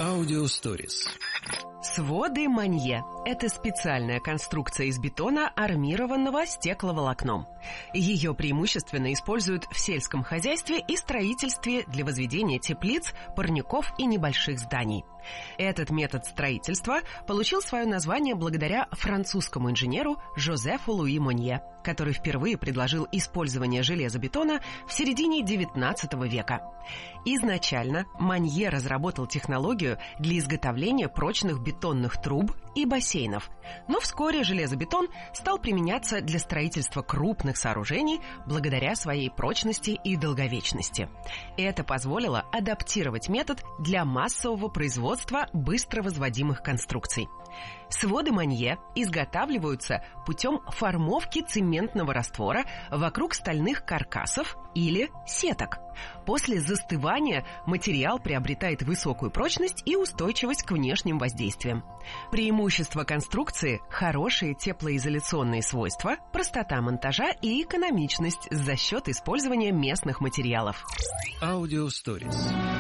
Аудиосторис. Своды Манье – это специальная конструкция из бетона, армированного стекловолокном. Ее преимущественно используют в сельском хозяйстве и строительстве для возведения теплиц, парников и небольших зданий. Этот метод строительства получил свое название благодаря французскому инженеру Жозефу Луи Монье, который впервые предложил использование железобетона в середине XIX века. Изначально Монье разработал технологию для изготовления прочных бетонных труб и бассейнов, но вскоре железобетон стал применяться для строительства крупных сооружений благодаря своей прочности и долговечности. Это позволило адаптировать метод для массового производства быстро возводимых конструкций. Своды Манье изготавливаются путем формовки цементного раствора вокруг стальных каркасов или сеток. После застывания материал приобретает высокую прочность и устойчивость к внешним воздействиям. Преимущество конструкции – хорошие теплоизоляционные свойства, простота монтажа и экономичность за счет использования местных материалов. Аудиосторис.